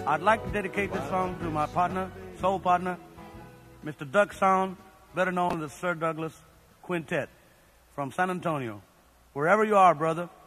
I'd like to dedicate this song to my partner, soul partner, Mr. Doug Sound, better known as the Sir Douglas Quintet from San Antonio. Wherever you are, brother,